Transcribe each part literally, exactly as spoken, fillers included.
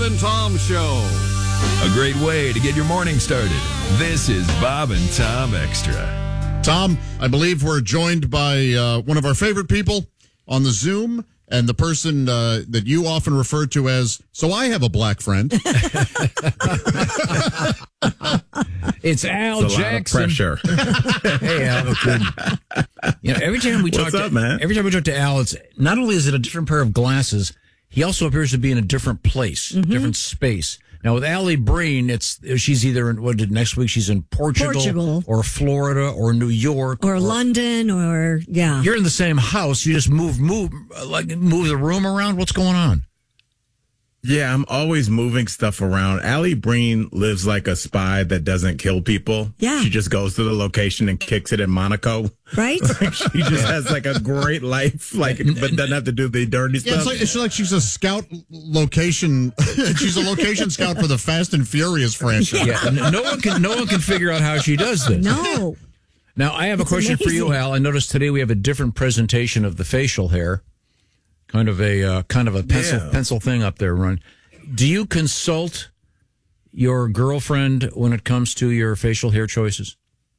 and Tom Show. A great way to get your morning started. This is Bob and Tom Extra. Tom, I believe we're joined by uh, one of our favorite people on the Zoom, and the person uh, that you often refer to as, so I have a black friend. It's Al it's a Jackson. Lot of pressure. Hey, Al. Good. You know, every time we talk What's to up, man? every time we talk to Al, it's not only is it a different pair of glasses, he also appears to be in a different place, Mm-hmm. different space. Now with Allie Breen, it's she's either in what did next week she's in Portugal, Portugal. or Florida or New York Or London, or, yeah. You're in the same house. You just move, move, like move the room around. What's going on? Yeah, I'm always moving stuff around. Allie Breen lives like a spy that doesn't kill people. Yeah. She just goes to the location and kicks it in Monaco. Right? She just has like a great life, like, but doesn't have to do the dirty Yeah, stuff. it's like, it's like she's a scout location. She's a location scout for the Fast and Furious franchise. Yeah, n- no one can, no one can figure out how she does this. No. Now, I have a It's question for you, amazing. Al. I noticed today we have a different presentation of the facial hair, kind of a uh, kind of a pencil Yeah. pencil thing up there. Run. Do you consult your girlfriend when it comes to your facial hair choices?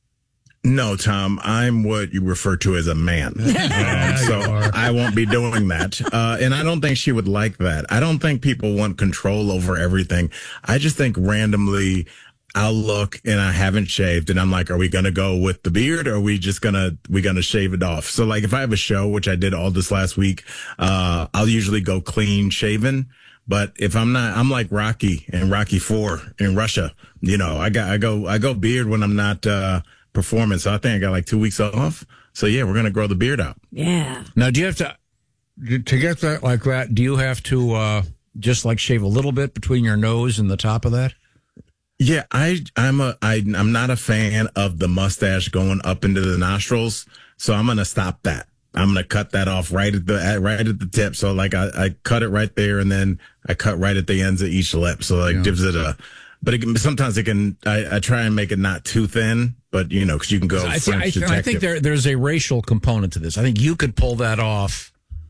No, Tom, I'm what you refer to as a man. Um, so I won't be doing that. Uh, and I don't think she would like that. I don't think people want control over everything. I just think randomly I'll look and I haven't shaved and I'm like, are we going to go with the beard or are we just going to, we going to shave it off? So like if I have a show, which I did all this last week, uh, I'll usually go clean shaven. But if I'm not, I'm like Rocky and Rocky Four in Russia. You know, I got, I go, I go beard when I'm not, uh, performing. So I think I got like two weeks off. So yeah, we're going to grow the beard out. Yeah. Now, do you have to to get that like that? Do you have to uh, just like shave a little bit between your nose and the top of that? Yeah, I, I'm a, I, I'm not a fan of the mustache going up into the nostrils. So I'm going to stop that. I'm going to cut that off right at the, at, right at the tip. So like I, I cut it right there and then I cut right at the ends of each lip. So like Yeah. gives it a, but it can, sometimes it can, I, I try and make it not too thin, but you know, cause you can go I, French I, I detective. think there there's a racial component to this. I think you could pull that off.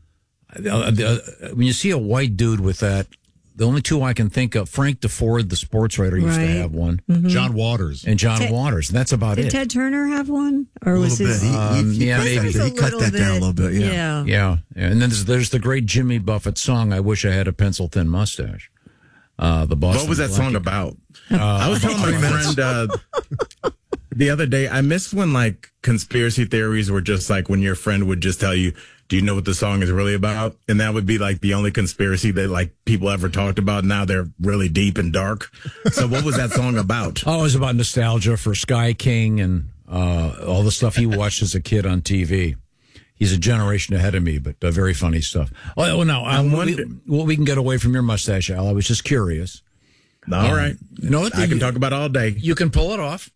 Uh, uh, when you see a white dude with that, the only two I can think of, Frank DeFord, the sports writer, used Right. to have one, John Waters. and John Ted- Waters. And that's about Did it. Ted Turner have one? Or A was little his. bit. He, Um, he, he, yeah, cut maybe. that- he cut little that down a bit. little bit, yeah. Yeah. Yeah, yeah. And then there's, there's the great Jimmy Buffett song, I Wish I Had a Pencil Thin Mustache. Uh, the Boston What was that Black- song about? Uh, I was telling my three minutes. friend uh, the other day, I miss when like conspiracy theories were just like when your friend would just tell you, do you know what the song is really about? And that would be like the only conspiracy that like people ever talked about. Now they're really deep and dark. So what was that song about? Oh, it was about nostalgia for Sky King and uh, all the stuff he watched as a kid on T V. He's a generation ahead of me, but uh, very funny stuff. Oh, well, no, I I'm we, wondering- well, we can get away from your mustache, Al. I was just curious. All right. You know what? I can You- talk about it all day. You can pull it off.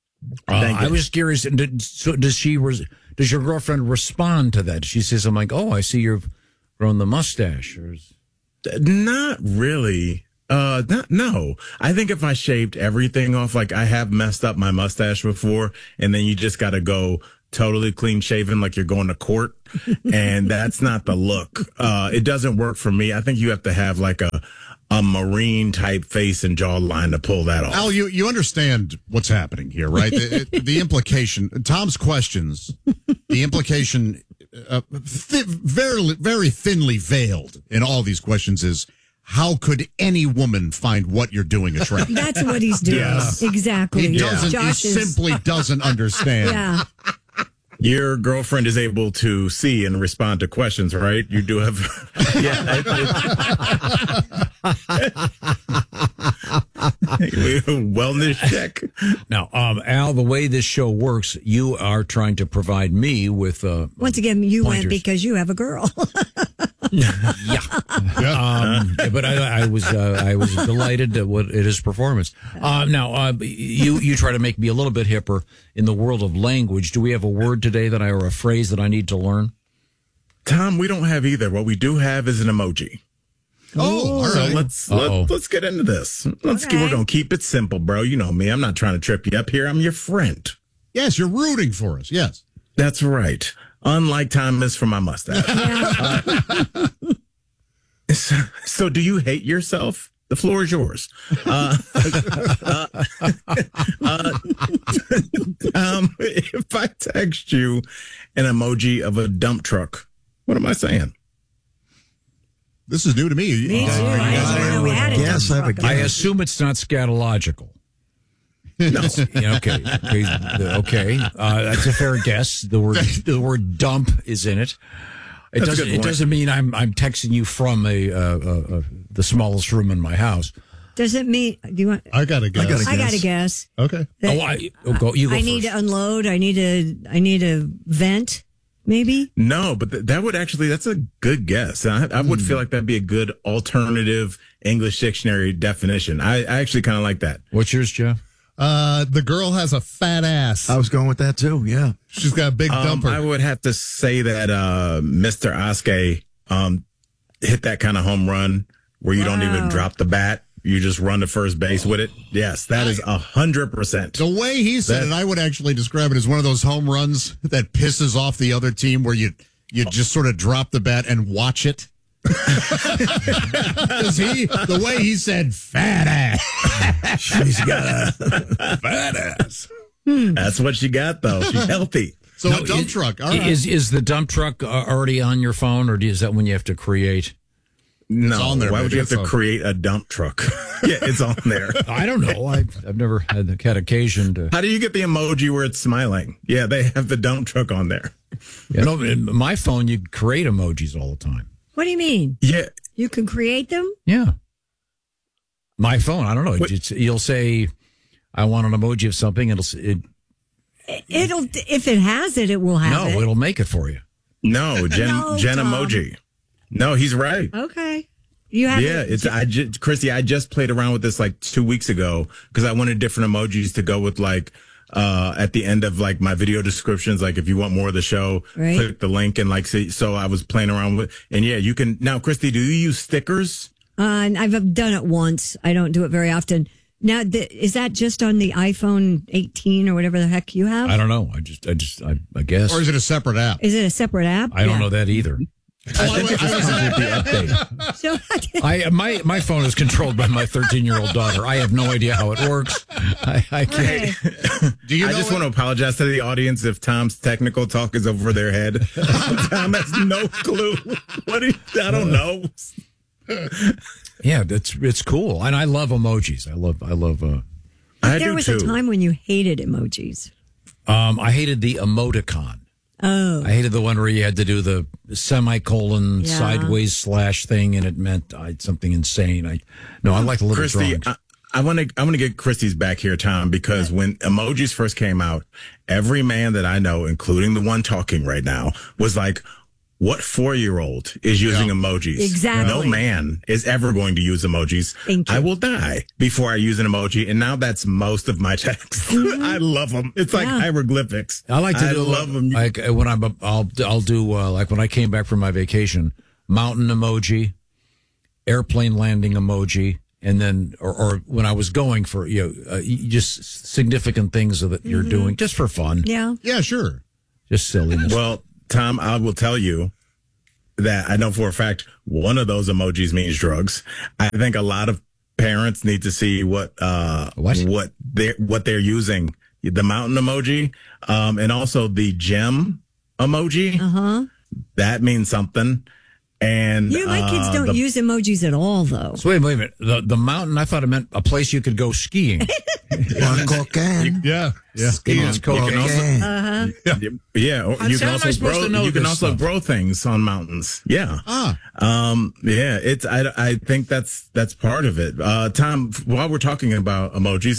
Uh, Thank I you. was curious. Did, so does she? Res, does your girlfriend respond to that? She says, "I'm like, oh, I see you've grown the mustache." Or is, Not really. Uh, not, no. I think if I shaved everything off, like I have messed up my mustache before, and then you just got to go totally clean shaven, like you're going to court, and that's not the look. Uh, it doesn't work for me. I think you have to have like a a marine type face and jawline to pull that off. Al, you, you understand what's happening here, right? the, it- the implication, Tom's questions, the implication, uh, thi- very, very thinly veiled in all these questions is, how could any woman find what you're doing attractive? That's what he's doing. Yes. Exactly. He doesn't. Josh he is, simply doesn't understand. yeah. Your girlfriend is able to see and respond to questions, right? You do have, yeah. it- it- wellness check. now, um, Al, the way this show works, you are trying to provide me with uh, Once again, you went Pointers. because you have a girl. yeah. Um, but I, I was uh, I was delighted at what at his performance. Uh, now, uh, you you try to make me a little bit hipper in the world of language. Do we have a word today that I or a phrase that I need to learn? Tom, we don't have either. What we do have is an emoji. Oh, all So right. let's Uh-oh. let, let's get into this. Let's Okay. we're gonna keep it simple, bro. You know me. I'm not trying to trip you up here. I'm your friend. Yes, you're rooting for us. Yes. That's right. Unlike Thomas for my mustache. Yeah. Uh, so, so do you hate yourself? the floor is yours. Uh, uh, uh, um, if I text you an emoji of a dump truck, what am I saying? This is new to me. Me too. I didn't know we had a Yes, dump I have a truck. I assume it's not scatological. No. Yeah, okay. Okay. okay. Uh, that's a fair guess. The word the word dump is in it. It That's a doesn't. good It point. doesn't mean I'm I'm texting you from a, uh, uh, uh, the smallest room in my house. Does it mean? Do you want? I got to guess. I gotta I got to guess. Okay. that Oh, I oh, go. You go I first. need to unload. I need to. I need to vent. Maybe. No, but th- that would actually, that's a good guess. I, I would feel like that'd be a good alternative English dictionary definition. I, I actually kind of like that. What's yours, Jeff? Uh, the girl has a fat ass. I was going with that too. Yeah. She's got a big Um, dumper. I would have to say that uh, Mister Oskey um, hit that kind of home run where you don't even Wow. drop the bat. You just run to first base with it. Yes, that is a hundred percent. The way he said it, I would actually describe it as one of those home runs that pisses off the other team where you you just sort of drop the bat and watch it. Because he, the way he said fat ass. She's got a Fat ass. That's what she got, though. She's healthy. So No, a dump is- truck. All right. Is is the dump truck uh, already on your phone, or is that when you have to create? No, on there, why would baby. you have to It's on. create a dump truck? Yeah, it's on there. I don't know. I've, I've never had had occasion to. How do you get the emoji where it's smiling? Yeah, they have the dump truck on there. You know, in my phone, you create emojis all the time. What do you mean? Yeah, You can create them? Yeah. My phone, I don't know. What- It's, you'll say, "I want an emoji of something." It'll s- it, It'll. If it has it, it will have no, it. it'll make it for you. no, Gen No, Gen Tom. emoji. No, he's right. Okay. You have. Yeah, it. it's I just Christy, I just played around with this like two weeks ago because I wanted different emojis to go with like uh at the end of like my video descriptions. Like if you want more of the show, Right. click the link and like see. So I was playing around with, and yeah, you can now. Christy, do you use stickers? Uh, and I've done it once. I don't do it very often. Now, th- is that just on the iPhone eighteen or whatever the heck you have? I don't know. I just, I just, I, I guess. Or is it a separate app? Is it a separate app? I don't Yeah. know that either. I think it just comes with the update. So, I my my phone is controlled by my thirteen year old daughter. I have no idea how it works. I, I can't. okay. Do you I know just what- want to apologize to the audience if Tom's technical talk is over their head. Tom has no clue. What do you, I don't know. Yeah, it's it's cool, and I love emojis. I love I love. Uh, I There do was too. a time when you hated emojis. um, I hated the emoticon. Oh, I hated the one where you had to do the semicolon Yeah. sideways slash thing, and it meant I, something insane. I no, I like the little Christy, drawings. I, I want to I want to get Christy's back here, Tom, because when emojis first came out, every man that I know, including the one talking right now, was like, "What four-year-old is using emojis? Exactly. No man is ever going to use emojis. Thank you. I will die before I use an emoji." And now that's most of my texts. I love them. It's like Yeah. hieroglyphics. I like to I do love them. Like uh, when I'm, I'll I'll do uh, like when I came back from my vacation, mountain emoji, airplane landing emoji, and then or, or when I was going for you know uh, just significant things that you're doing just for fun, yeah. Yeah, sure. just silliness. Well, Tom, I will tell you that I know for a fact one of those emojis means drugs. I think a lot of parents need to see what uh What? what they're what they're using. The mountain emoji, um, and also the gem emoji. Uh huh. That means something. And You, my kids uh, don't the- use emojis at all, though. So wait, wait a minute. The the mountain I thought it meant a place you could go skiing. one cocaine. yeah. Yeah. Skiing is You can also- Cocaine. Yeah, or How- you how can am I also supposed grow. to know You can this also stuff? grow things on mountains. Yeah. Ah. Um. Yeah. It's. I. I think that's that's part of it. Uh. Tom, while we're talking about emojis,